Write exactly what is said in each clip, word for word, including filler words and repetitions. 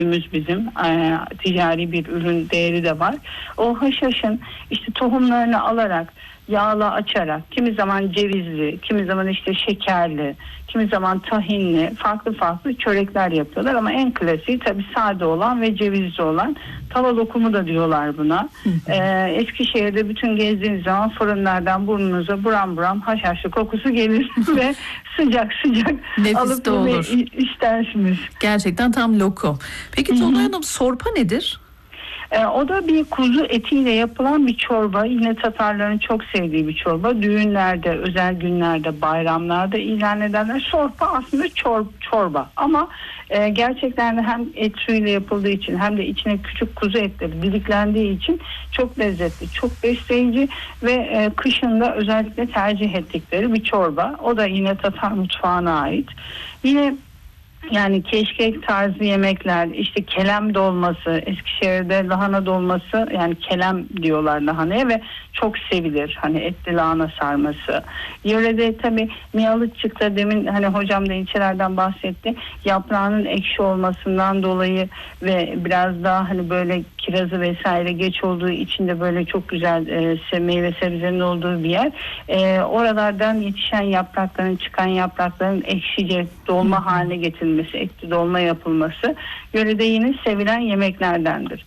bizim e, ticari bir ürün değeri de var. O haşhaşın işte tohumlarını alarak yağla açarak, kimi zaman cevizli, kimi zaman işte şekerli, kimi zaman tahinli, farklı farklı çörekler yapıyorlar ama en klasiği tabii sade olan ve cevizli olan tava lokumu da diyorlar buna. ee, Eskişehir'de bütün gezdiğiniz zaman fırınlardan burnunuza buram buram haşhaşlı kokusu gelir ve sıcak sıcak alıp bunu istersiniz. Gerçekten tam lokum. Peki Tolunay Hanım, sorpa nedir? Ee, o da bir kuzu etiyle yapılan bir çorba. Yine Tatarların çok sevdiği bir çorba. Düğünlerde, özel günlerde, bayramlarda ilan ederler. Sorpa aslında çor, çorba. Ama e, gerçekten de hem et suyuyla yapıldığı için hem de içine küçük kuzu etleri didiklendiği için çok lezzetli, çok besleyici ve e, kışın da özellikle tercih ettikleri bir çorba. O da yine Tatar mutfağına ait. Yine yani keşkek tarzı yemekler, işte kelem dolması, Eskişehir'de lahana dolması, yani kelem diyorlar lahanaya ve çok sevilir. Hani etli lahana sarması. Yörede tabii Miyalıtçık'ta demin hani hocam da ilçelerden bahsetti. Yaprağının ekşi olmasından dolayı ve biraz daha hani böyle kirazı vesaire geç olduğu için de böyle çok güzel e, meyve sebzenin olduğu bir yer. E, oralardan yetişen yaprakların, çıkan yaprakların ekşice dolma haline getirilmesi, etli dolma yapılması yörede yine sevilen yemeklerdendir.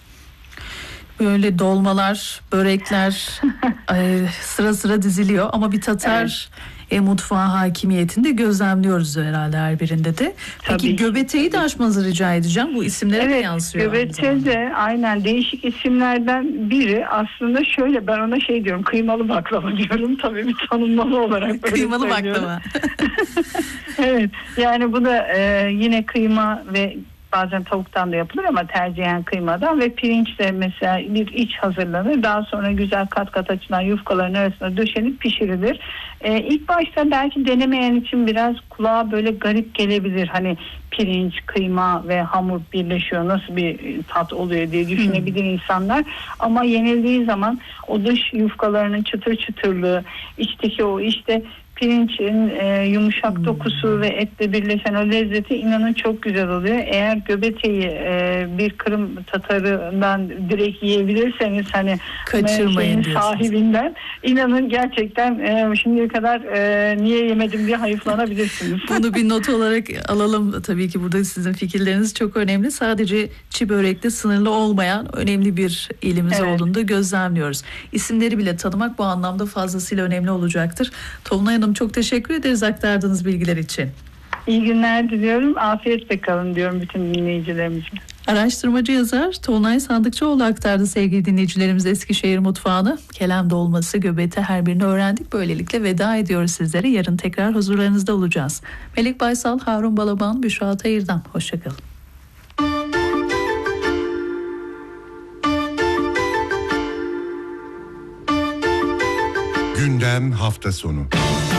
Böyle dolmalar, börekler e, sıra sıra diziliyor ama bir Tatar evet. e, mutfağı hakimiyetinde gözlemliyoruz herhalde her birinde de. Peki tabii. Göbeteyi de açmanızı rica edeceğim. Bu isimlere evet, de yansıyor. Göbete de aynen değişik isimlerden biri. Aslında şöyle, ben ona şey diyorum, kıymalı baklava diyorum. Tabii bir tanımlama olarak. Kıymalı baklava. Evet, yani bu da e, yine kıyma ve bazen tavuktan da yapılır ama tercihen kıymadan ve pirinçle mesela bir iç hazırlanır. Daha sonra güzel kat kat açılan yufkaların arasına döşenip pişirilir. Ee, ilk başta belki denemeyen için biraz kulağa böyle garip gelebilir. Hani pirinç, kıyma ve hamur birleşiyor, nasıl bir tat oluyor diye düşünebilir hmm. insanlar. Ama yenildiği zaman o dış yufkalarının çıtır çıtırlığı, içteki o işte pirinçin e, yumuşak hmm. dokusu ve etle birleşen o lezzeti inanın çok güzel oluyor. Eğer göbeteyi e, bir Kırım Tatarından direkt yiyebilirseniz hani kaçırmayın sahibinden, inanın gerçekten e, şimdiye kadar e, niye yemedim diye hayıflanabilirsiniz. Bunu bir not olarak alalım. Tabii ki burada sizin fikirleriniz çok önemli. Sadece çi börekte sınırlı olmayan önemli bir ilimiz evet. olduğunu da gözlemliyoruz. İsimleri bile tanımak bu anlamda fazlasıyla önemli olacaktır. Tolunay Hanım, çok teşekkür ederiz aktardığınız bilgiler için. İyi günler diliyorum. Afiyetle kalın diyorum bütün dinleyicilerimize. Araştırmacı yazar Tolunay Sandıkçıoğlu aktardı sevgili dinleyicilerimiz Eskişehir mutfağını. Kelem dolması, göbete her birini öğrendik. Böylelikle veda ediyoruz sizlere. Yarın tekrar huzurlarınızda olacağız. Melek Baysal, Harun Balaban, Büşra Tayır'dan. Hoşçakalın. Gündem hafta sonu.